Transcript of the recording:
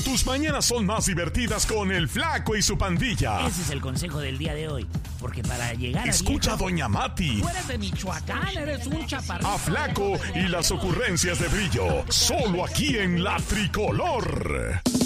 Tus mañanas son más divertidas con el Flaco y su pandilla. Ese es el consejo del día de hoy. Porque para llegar a Escucha a Doña Mati. Tú eres de Michoacán, eres un chaparrito. A Flaco y las ocurrencias de Brillo. Solo aquí en La Tricolor.